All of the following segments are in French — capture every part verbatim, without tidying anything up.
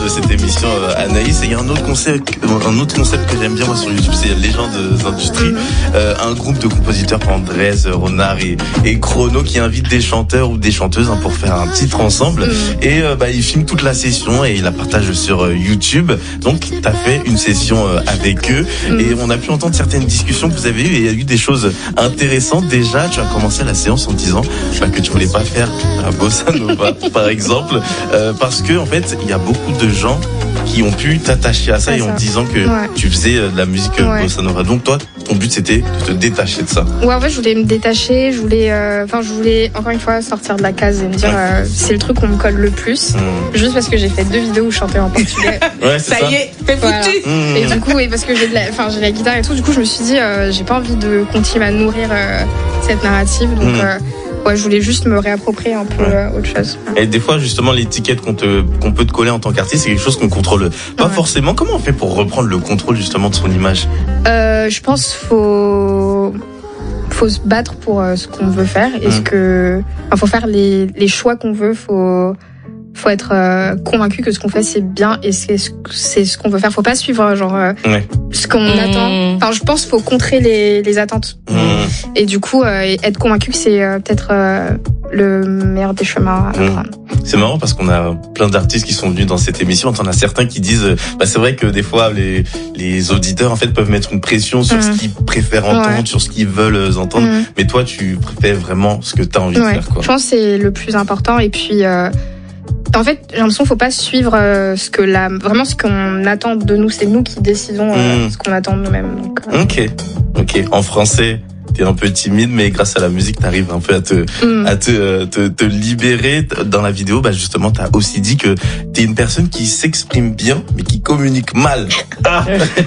de cette émission, euh, Anaïs. Et il y a un autre concept, un autre concept que j'aime bien moi sur YouTube, c'est Légendes d'Industrie. Euh, un groupe de compositeurs, Andrés, Ronard et, et Chrono, qui invitent des chanteurs ou des chanteuses hein, pour faire un titre ensemble. Et euh, bah, ils filment toute la session et ils la partagent sur euh, YouTube. Donc, tu as fait une session euh, avec eux et on a pu entendre certaines discussions que vous avez eues et il y a eu des choses intéressantes. Déjà, tu as commencé la séance en disant bah, que tu voulais pas faire la bossa nova, par exemple, euh, parce que en fait, il y a beaucoup de gens qui ont pu t'attacher à ça, c'est et ça. En disant que ouais. tu faisais de la musique ouais. bossa nova. Donc toi, ton but c'était de te détacher de ça. Ouais, en fait, je voulais me détacher, je voulais, enfin, euh, je voulais encore une fois sortir de la case et me dire, ouais. euh, c'est le truc qu'on me colle le plus, mmh. juste parce que j'ai fait deux vidéos où je chantais en portugais. Ouais, ça, ça y est, c'est voilà. foutu. Mmh. Et du coup, et parce que j'ai de la, enfin, j'ai la guitare et tout, du coup, je me suis dit, euh, j'ai pas envie de continuer à nourrir euh, cette narrative, donc. Mmh. Euh, Ouais, je voulais juste me réapproprier un peu ouais. autre chose. Et des fois, justement, l'étiquette qu'on te, qu'on peut te coller en tant qu'artiste, c'est quelque chose qu'on contrôle pas ouais. forcément. Comment on fait pour reprendre le contrôle, justement, de son image? euh, Je pense qu'il faut, faut se battre pour euh, ce qu'on veut faire. Et mmh. ce que, enfin, faut faire les, les choix qu'on veut. Faut, faut être euh, convaincu que ce qu'on fait, c'est bien et c'est, c'est ce qu'on veut faire. Faut pas suivre, genre, euh, ouais. ce qu'on mmh. attend. Enfin, je pense qu'il faut contrer les, les attentes. Mmh. Et du coup, euh, être convaincu que c'est euh, peut-être euh, le meilleur des chemins à prendre. Mmh. C'est marrant parce qu'on a plein d'artistes qui sont venus dans cette émission. On en a certains qui disent, bah c'est vrai que des fois les les auditeurs en fait peuvent mettre une pression sur mmh. ce qu'ils préfèrent entendre, ouais. sur ce qu'ils veulent entendre. Mmh. Mais toi, tu préfères vraiment ce que tu as envie ouais. de faire, quoi. Je pense que c'est le plus important. Et puis. Euh, En fait, j'ai l'impression qu'il faut pas suivre euh, ce que la, vraiment ce qu'on attend de nous. C'est nous qui décidons euh, mmh. ce qu'on attend de nous-mêmes. Donc, euh... Ok, ok. En français, t'es un peu timide, mais grâce à la musique, t'arrives un peu à te, mmh. à te, te, te libérer. Dans la vidéo, bah justement, t'as aussi dit que t'es une personne qui s'exprime bien, mais qui communique mal. Ah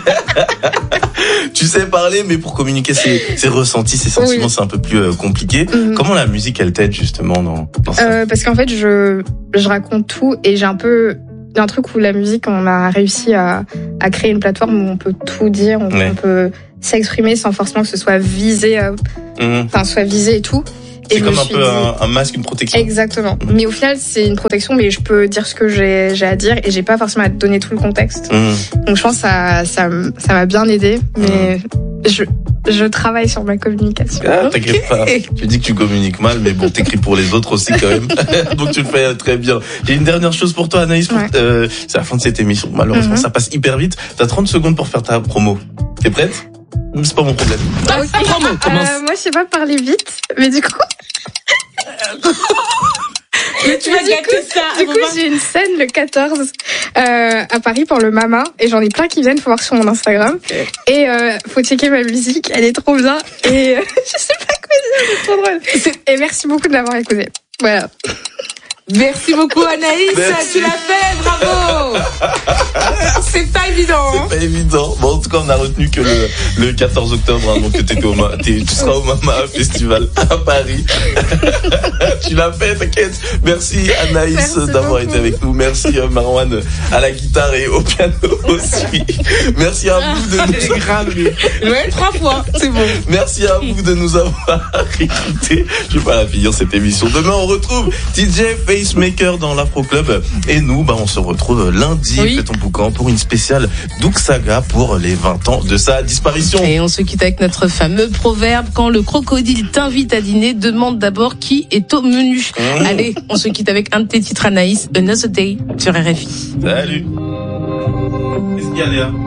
tu sais parler, mais pour communiquer ses, ses ressentis, ses sentiments, oui. c'est un peu plus euh, compliqué. Mmh. Comment la musique, elle t'aide justement dans, dans ça? euh, Parce qu'en fait, je, je raconte tout et j'ai un peu un truc où la musique, on a réussi à, à créer une plateforme où on peut tout dire, on, ouais. on peut s'exprimer sans forcément que ce soit visé, euh, mmh. enfin soit visé et tout. C'est et comme un peu dit... un, un masque, une protection. Exactement. Mmh. Mais au final, c'est une protection, mais je peux dire ce que j'ai, j'ai à dire et j'ai pas forcément à te donner tout le contexte. Mmh. Donc je pense que ça, ça, ça m'a bien aidé, mais mmh. je, je travaille sur ma communication. Ah, t'inquiète okay. pas. Tu dis que tu communiques mal, mais bon, t'écris pour les autres aussi quand même. Donc tu le fais très bien. J'ai une dernière chose pour toi, Anaïs. Pour ouais. euh, c'est la fin de cette émission. Malheureusement, mmh. ça passe hyper vite. T'as trente secondes pour faire ta promo. T'es prête? C'est pas mon problème. Ah, okay. Promo, commence. Euh, moi, je sais pas parler vite, mais du coup. Mais tu vas gâter ça. Du coup, j'ai une scène le quatorze euh, à Paris pour le Mama et j'en ai plein qui viennent, faut voir sur mon Instagram. Okay. Et euh, faut checker ma musique, elle est trop bien. Et euh, je sais pas quoi dire, c'est trop drôle. Et merci beaucoup de l'avoir écouté. Voilà. Merci beaucoup Anaïs, merci. Tu l'as fait, bravo. C'est pas évident. C'est hein. pas évident. Bon, en tout cas, on a retenu que le, le quatorze octobre, hein, donc t'étais au, t'es, tu seras au Mama Festival à Paris. Tu l'as fait, t'inquiète. Merci Anaïs merci d'avoir beaucoup. été avec nous. Merci Marwan à la guitare et au piano aussi. Merci à vous de nous avoir... Ouais, trois fois, c'est bon. Merci à vous de nous avoir écoutés. Je vais pas la finir cette émission. Demain, on retrouve D J Facemaker dans l'Afro Club. Et nous, bah, on se retrouve lundi, oui. Fais ton boucan, pour une spéciale Douk Saga pour les vingt ans de sa disparition. Et on se quitte avec notre fameux proverbe: quand le crocodile t'invite à dîner, demande d'abord qui est au menu. Mmh. Allez, on se quitte avec un de tes titres, Anaïs, Another Day sur R F I. Salut. Qu'est-ce qu'il y a, Léa?